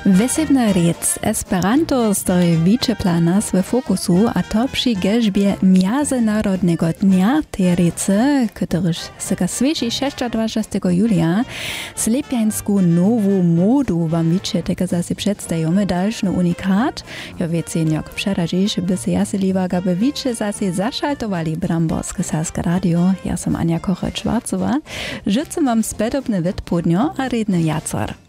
Wesebna rec Esperanto stoi wičepla nas w fokusu, a to przy gelžbie Międzynarodnego Dnia tej rece, któryż sega świeży 26 julia slepiańsku nową modu wam wicze tego zase przedstajemy dalszny unikat. Ja wiecie, jak przeradzisz, by się jaseliwa, aby wicze zase zaszaltowali Bramborskie Saske Radio. Ja sam Ania Kochel-Schwarzowa. Życzę wam spedobny odpodnio a redny jacor.